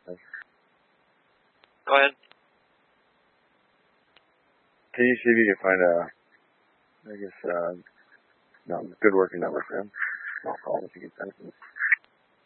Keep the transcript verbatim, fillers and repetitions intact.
Go ahead. Can you see if you can find a, I guess, uh, no, good working number for him? I'll call him if he gets that.